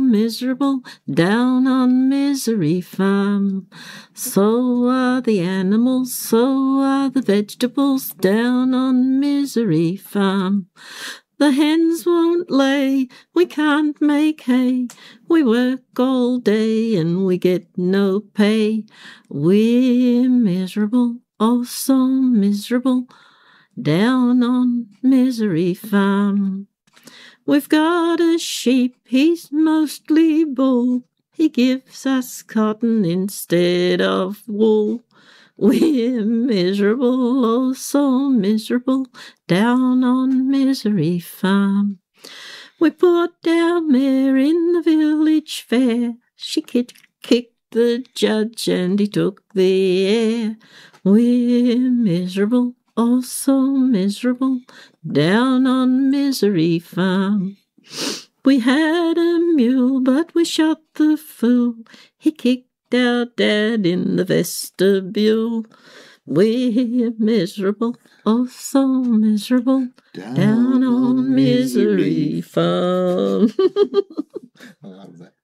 miserable down on Misery Farm. So are the animals, so are the vegetables down on Misery Farm. The hens won't lay, we can't make hay, we work all day and we get no pay. We're miserable, oh so miserable, down on Misery Farm. We've got a sheep, he's mostly bull, he gives us cotton instead of wool. We're miserable, oh so miserable, down on Misery Farm. We put our mare in the village fair, she kicked the judge and he took the air. We're miserable, oh so miserable, down on Misery Farm. We had a mule, but we shot the fool, he kicked our dad in the vestibule. We're miserable, oh so miserable, down on Misery Farm. I love that.